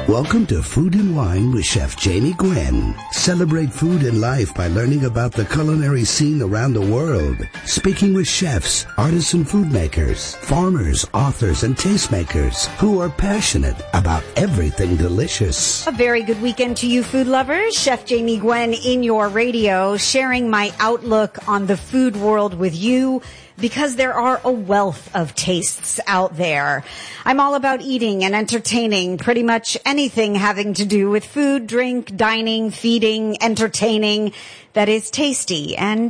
Welcome to Food and Wine with Chef Jamie Gwen. Celebrate food and life by learning about the culinary scene around the world. Speaking with chefs, artisan food makers, farmers, authors, and tastemakers who are passionate about everything delicious. A very good weekend to you, food lovers. Chef Jamie Gwen in your radio, sharing my outlook on the food world with you, because there are a wealth of tastes out there. I'm all about eating and entertaining pretty much anything having to do with food, drink, dining, feeding, entertaining that is tasty and